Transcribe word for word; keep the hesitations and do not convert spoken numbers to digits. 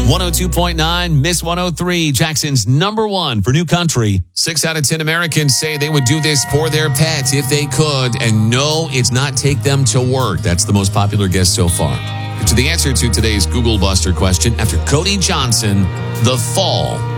one oh two point nine, Miss one oh three, Jackson's number one for new country. Six out of ten Americans say they would do this for their pets if they could. And no, it's not take them to work. That's the most popular guess so far. To the answer to today's Google Buster question, after Cody Johnson, the fall